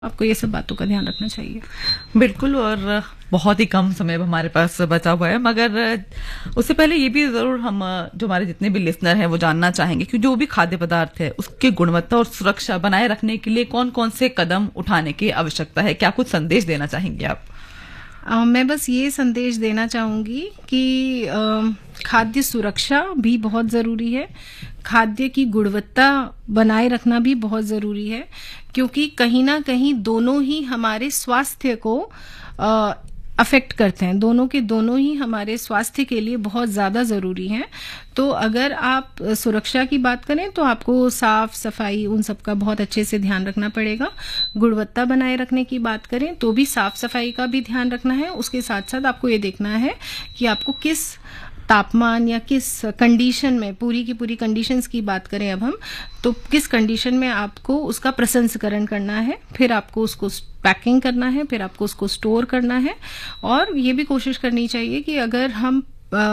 आपको ये सब बातों का ध्यान रखना चाहिए। बिल्कुल। और बहुत ही कम समय अब हमारे पास बचा हुआ है, मगर उससे पहले ये भी जरूर हम जो हमारे जितने भी लिसनर हैं वो जानना चाहेंगे कि जो भी खाद्य पदार्थ है उसकी गुणवत्ता और सुरक्षा बनाए रखने के लिए कौन कौन से कदम उठाने की आवश्यकता है। क्या कुछ संदेश देना चाहेंगे आप? मैं बस ये संदेश देना चाहूंगी कि खाद्य सुरक्षा भी बहुत ज़रूरी है, खाद्य की गुणवत्ता बनाए रखना भी बहुत ज़रूरी है, क्योंकि कहीं ना कहीं दोनों ही हमारे स्वास्थ्य को अफेक्ट करते हैं। दोनों ही हमारे स्वास्थ्य के लिए बहुत ज़्यादा ज़रूरी हैं। तो अगर आप सुरक्षा की बात करें तो आपको साफ सफाई उन सब का बहुत अच्छे से ध्यान रखना पड़ेगा। गुणवत्ता बनाए रखने की बात करें तो भी साफ सफाई का भी ध्यान रखना है। उसके साथ साथ आपको ये देखना है कि आपको किस तापमान या किस कंडीशन में, पूरी की पूरी कंडीशंस की बात करें अब हम, तो किस कंडीशन में आपको उसका प्रसंस्करण करना है, फिर आपको उसको पैकिंग करना है, फिर आपको उसको स्टोर करना है। और ये भी कोशिश करनी चाहिए कि अगर हम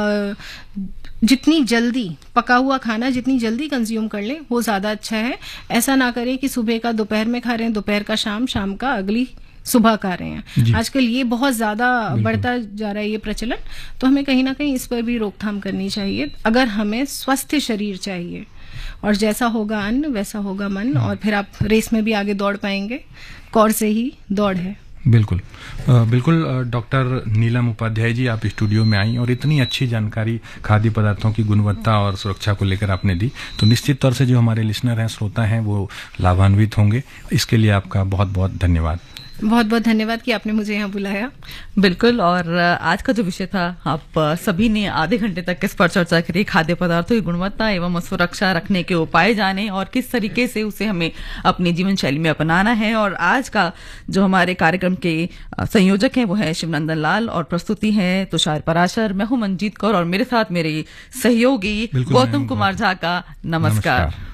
जितनी जल्दी पका हुआ खाना जितनी जल्दी कंज्यूम कर लें वो ज़्यादा अच्छा है। ऐसा ना करें कि सुबह का दोपहर में खा रहे हैं, दोपहर का शाम, शाम का अगली सुबह खा रहे हैं। आजकल ये बहुत ज्यादा बढ़ता जा रहा है ये प्रचलन, तो हमें कहीं ना कहीं इस पर भी रोकथाम करनी चाहिए अगर हमें स्वस्थ शरीर चाहिए। और जैसा होगा अन्न वैसा होगा मन, और फिर आप रेस में भी आगे दौड़ पाएंगे। कौर से ही दौड़ है। बिल्कुल बिल्कुल। डॉक्टर नीलम उपाध्याय जी, आप स्टूडियो में आई और इतनी अच्छी जानकारी खाद्य पदार्थों की गुणवत्ता और सुरक्षा को लेकर आपने दी, तो निश्चित तौर से जो हमारे लिसनर हैं, श्रोता हैं, वो लाभान्वित होंगे। इसके लिए आपका बहुत बहुत धन्यवाद। बहुत बहुत धन्यवाद कि आपने मुझे यहाँ बुलाया। बिल्कुल। और आज का जो विषय था, आप सभी ने आधे घंटे तक इस पर चर्चा करी, खाद्य पदार्थों की गुणवत्ता एवं सुरक्षा रखने के उपाय जाने और किस तरीके से उसे हमें अपनी जीवन शैली में अपनाना है। और आज का जो हमारे कार्यक्रम के संयोजक हैं वो है शिवनंदन लाल और प्रस्तुति है तुषार पराशर। मैं हूं मंजीत कौर और मेरे साथ मेरे सहयोगी गौतम कुमार झा का नमस्कार।